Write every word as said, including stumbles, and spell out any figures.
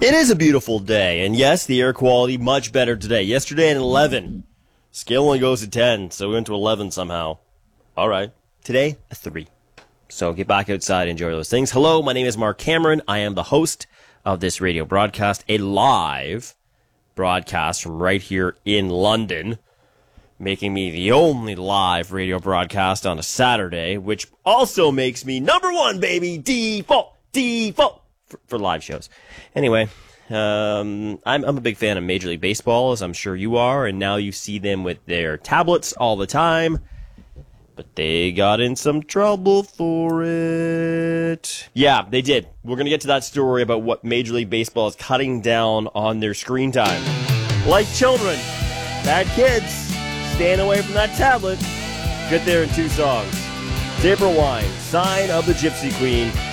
It is a beautiful day, and yes, the air quality much better today. Yesterday at eleven. Scale only goes to ten, so we went to eleven somehow. All right. Today, a three. So get back outside and enjoy those things. Hello, my name is Mark Cameron. I am the host of this radio broadcast, a live broadcast from right here in London, making me the only live radio broadcast on a Saturday, which also makes me number one, baby, default, default. For, for live shows. Anyway, um, I'm, I'm a big fan of Major League Baseball, as I'm sure you are, and now you see them with their tablets all the time, but they got in some trouble for it. Yeah, they did. We're going to get to that story about what Major League Baseball is cutting down on their screen time. Like children, bad kids, staying away from that tablet. Get there in two songs. April Wine, Sign of the Gypsy Queen,